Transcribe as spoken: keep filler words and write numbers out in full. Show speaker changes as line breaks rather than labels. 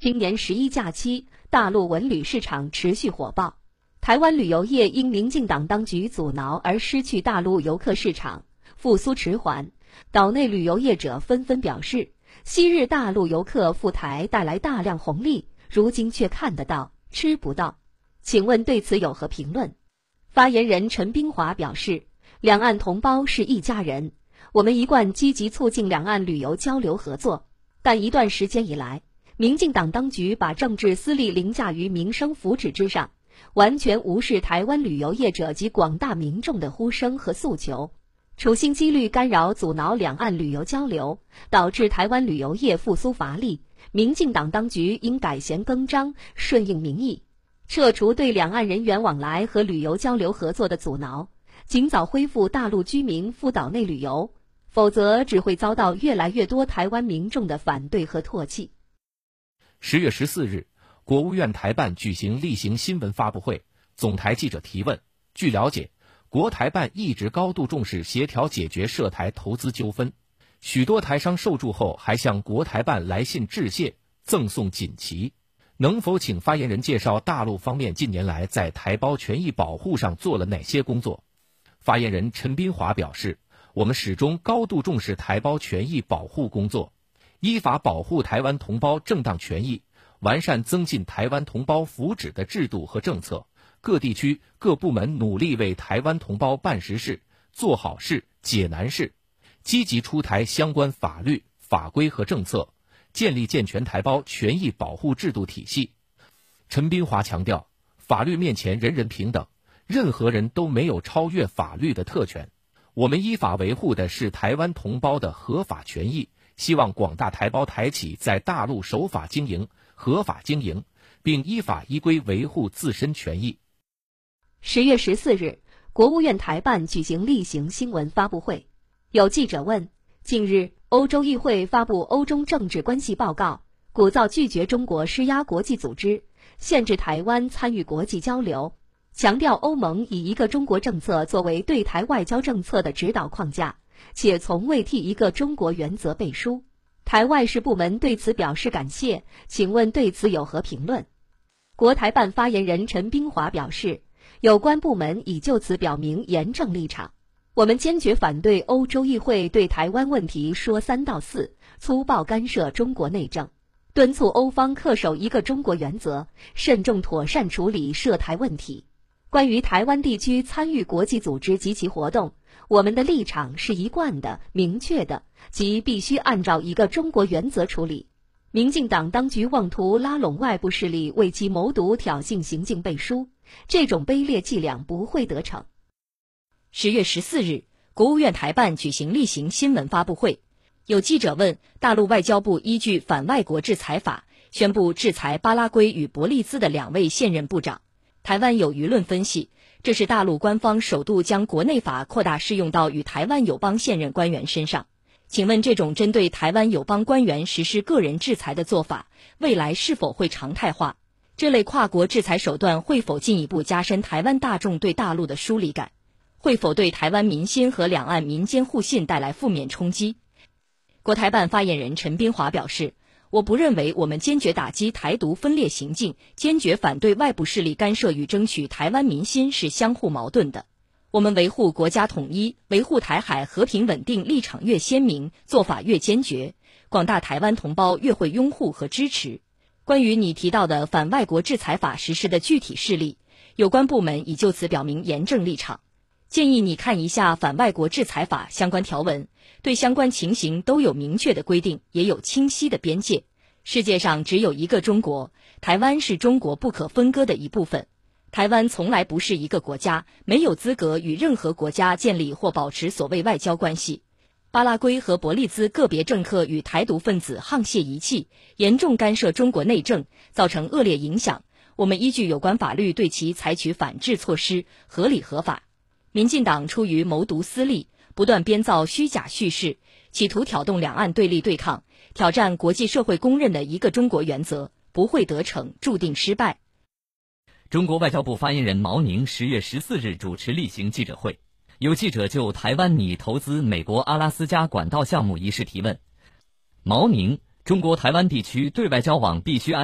今年十一假期，大陆文旅市场持续火爆，台湾旅游业因民进党当局阻挠而失去大陆游客市场，复苏迟缓。岛内旅游业者纷纷表示，昔日大陆游客赴台带来大量红利，如今却看得到，吃不到。请问对此有何评论？发言人陈冰华表示，两岸同胞是一家人，我们一贯积极促进两岸旅游交流合作，但一段时间以来，民进党当局把政治私利凌驾于民生福祉之上，完全无视台湾旅游业者及广大民众的呼声和诉求，处心积虑干扰阻挠两岸旅游交流，导致台湾旅游业复苏乏力。民进党当局应改弦更张，顺应民意，撤除对两岸人员往来和旅游交流合作的阻挠，尽早恢复大陆居民赴岛内旅游，否则只会遭到越来越多台湾民众的反对和唾弃。
十月十四日，国务院台办举行例行新闻发布会，总台记者提问。据了解，国台办一直高度重视协调解决涉台投资纠纷，许多台商受助后还向国台办来信致谢，赠送锦旗。能否请发言人介绍大陆方面近年来在台胞权益保护上做了哪些工作？发言人陈斌华表示，我们始终高度重视台胞权益保护工作，依法保护台湾同胞正当权益，完善增进台湾同胞福祉的制度和政策，各地区各部门努力为台湾同胞办实事、做好事、解难事，积极出台相关法律、法规和政策，建立健全台胞权益保护制度体系。陈斌华强调，法律面前人人平等，任何人都没有超越法律的特权。我们依法维护的是台湾同胞的合法权益，希望广大台胞台企在大陆守法经营、合法经营，并依法依规维护自身权益。
十月十四日，国务院台办举行例行新闻发布会，有记者问，近日欧洲议会发布欧中政治关系报告，鼓噪拒绝中国施压国际组织，限制台湾参与国际交流，强调欧盟以一个中国政策作为对台外交政策的指导框架，且从未替一个中国原则背书。台外事部门对此表示感谢，请问对此有何评论？国台办发言人陈冰华表示，有关部门已就此表明严正立场，我们坚决反对欧洲议会对台湾问题说三道四，粗暴干涉中国内政，敦促欧方恪守一个中国原则，慎重妥善处理涉台问题。关于台湾地区参与国际组织及其活动，我们的立场是一贯的、明确的，即必须按照一个中国原则处理。民进党当局妄图拉拢外部势力为其谋独挑衅行径背书，这种卑劣伎俩不会得逞。
十月十四日，国务院台办举行例行新闻发布会，有记者问，大陆外交部依据反外国制裁法宣布制裁巴拉圭与伯利兹的两位现任部长。台湾有舆论分析，这是大陆官方首度将国内法扩大适用到与台湾友邦现任官员身上。请问这种针对台湾友邦官员实施个人制裁的做法，未来是否会常态化？这类跨国制裁手段会否进一步加深台湾大众对大陆的疏离感？会否对台湾民心和两岸民间互信带来负面冲击？国台办发言人陈斌华表示，我不认为我们坚决打击台独分裂行径，坚决反对外部势力干涉与争取台湾民心是相互矛盾的。我们维护国家统一、维护台海和平稳定立场越鲜明，做法越坚决，广大台湾同胞越会拥护和支持。关于你提到的反外国制裁法实施的具体事例，有关部门已就此表明严正立场。建议你看一下反外国制裁法相关条文，对相关情形都有明确的规定，也有清晰的边界。世界上只有一个中国，台湾是中国不可分割的一部分。台湾从来不是一个国家，没有资格与任何国家建立或保持所谓外交关系。巴拉圭和伯利兹个别政客与台独分子沆瀣一气，严重干涉中国内政，造成恶劣影响。我们依据有关法律对其采取反制措施，合理合法。民进党出于谋独私利，不断编造虚假叙事，企图挑动两岸对立对抗，挑战国际社会公认的一个中国原则，不会得逞，注定失败。
中国外交部发言人毛宁十月十四日主持例行记者会，有记者就台湾拟投资美国阿拉斯加管道项目一事提问。毛宁，中国台湾地区对外交往必须按